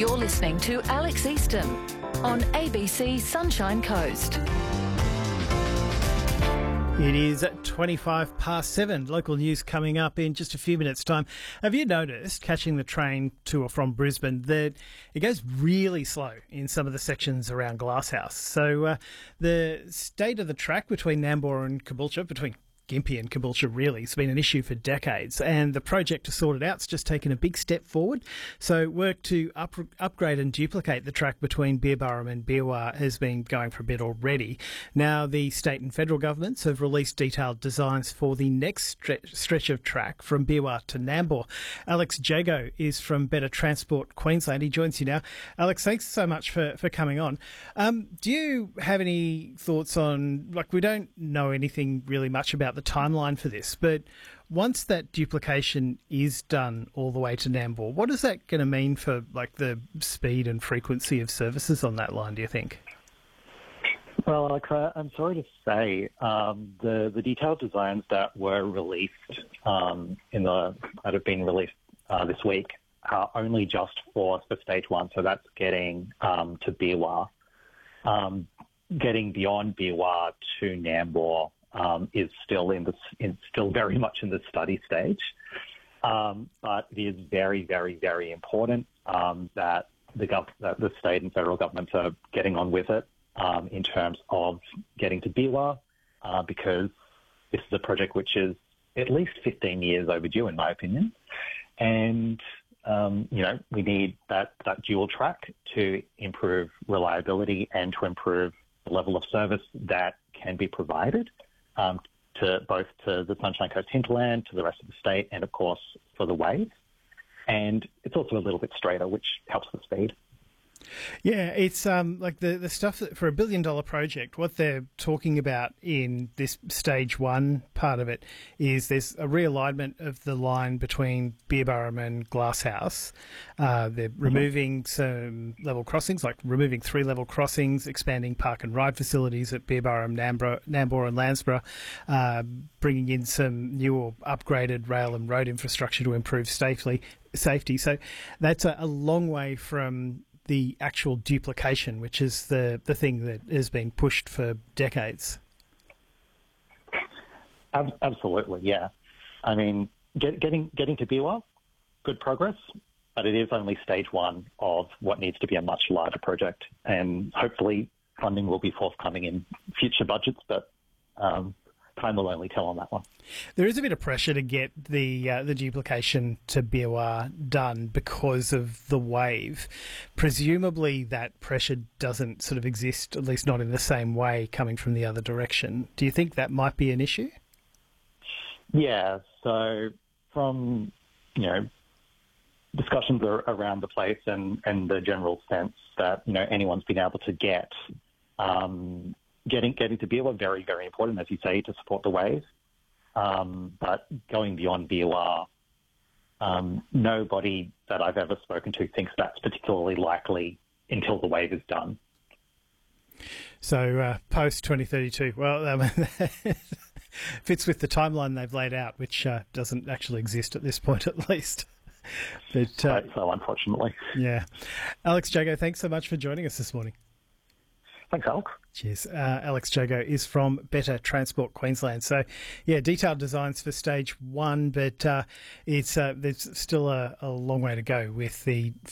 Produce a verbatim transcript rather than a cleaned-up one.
You're listening to Alex Easton on A B C Sunshine Coast. It is at twenty-five past seven. Local news coming up in just a few minutes' time. Have you noticed, catching the train to or from Brisbane, that it goes really slow in some of the sections around Glasshouse? So uh, the state of the track between Nambour and Caboolture, between Gympie and Caboolture really, has been an issue for decades, and the project to sort it out has just taken a big step forward. So work to up, upgrade and duplicate the track between Beerburrum and Beerwah has been going for a bit already. Now the state and federal governments have released detailed designs for the next stre- stretch of track from Beerwah to Nambour. Alex Jago is from Better Transport Queensland. He joins you now. Alex, thanks so much for, for coming on. Um, do you have any thoughts on, like, we don't know anything really much about the timeline for this, but once that duplication is done all the way to Nambour, what is that going to mean for, like, the speed and frequency of services on that line, do you think? Well, like, uh, I'm sorry to say, um, the the detailed designs that were released um, in the that have been released uh, this week are only just for for stage one. So that's getting um, to Beerwah, um, getting beyond Beerwah to Nambour. Um, is still in the in, still very much in the study stage, um, but it is very, very, very important um, that the gov- that the state and federal governments are getting on with it um, in terms of getting to Beerwah, uh, because this is a project which is at least fifteen years overdue, in my opinion, and um, you know we need that that dual track to improve reliability and to improve the level of service that can be provided. Um, to both to the Sunshine Coast hinterland, to the rest of the state, and of course for the waves. And it's also a little bit straighter, which helps the speed. Yeah, it's um, like the, the stuff that for a billion dollar project, what they're talking about in this stage one part of it is there's a realignment of the line between Beerburrum and Glasshouse. Uh, they're removing some level crossings, like removing three level crossings, expanding park and ride facilities at Beerburrum, Nambour, Nambour and Landsborough, uh, bringing in some new or upgraded rail and road infrastructure to improve safely, safety. So that's a, a long way from the actual duplication, which is the, the thing that has been pushed for decades. Absolutely, yeah. I mean, get, getting getting to Beerwah, good progress, but it is only stage one of what needs to be a much larger project, and hopefully funding will be forthcoming in future budgets, but um, time will only tell on that one. There is a bit of pressure to get the uh, the duplication to Beerwah done because of the wave. Presumably that pressure doesn't sort of exist, at least not in the same way, coming from the other direction. Do you think that might be an issue? Yeah, so from, you know, discussions are around the place and, and the general sense that, you know, anyone's been able to get um, Getting getting to Beerwah, very, very important, as you say, to support the wave. Um, but going beyond Beerwah, um, nobody that I've ever spoken to thinks that's particularly likely until the wave is done. So uh, post twenty thirty-two, well, um, fits with the timeline they've laid out, which uh, doesn't actually exist at this point, at least. But uh, so, unfortunately. Yeah. Alex Jago, thanks so much for joining us this morning. Thanks, Alex. Cheers. Uh, Alex Jago is from Better Transport Queensland. So, yeah, detailed designs for stage one, but uh, it's uh, there's still a, a long way to go with the